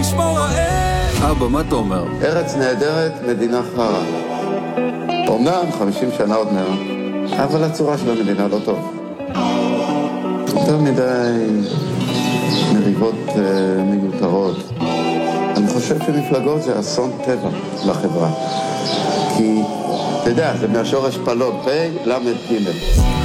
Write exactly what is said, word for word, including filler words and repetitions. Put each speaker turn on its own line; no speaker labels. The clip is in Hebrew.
ישמור האל.
אבא, מה אתה אומר?
ארץ נהדרת, מדינה חרה. אומנם חמישים שנה עוד מעט, אבל הצורה של המדינה לא טוב. יותר מדי מריבות uh, מיותרות. אני חושב שמפלגות זה אסון טבע לחברה. כי, אתה יודע, זה מהשורש פלוג, פי, למד גימל.